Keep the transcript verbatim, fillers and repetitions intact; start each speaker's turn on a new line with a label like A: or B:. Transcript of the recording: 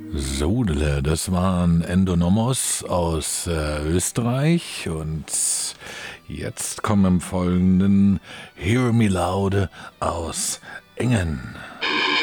A: Sodele, das waren Endonomos aus äh, Österreich und jetzt kommen im Folgenden Hear Me Loud aus Engen.